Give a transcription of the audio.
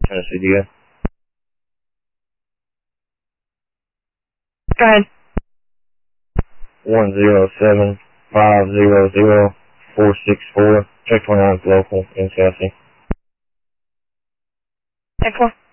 Tennessee, DA. Go ahead. 107-500-464. Check 29 is local in Chelsea. Check 4.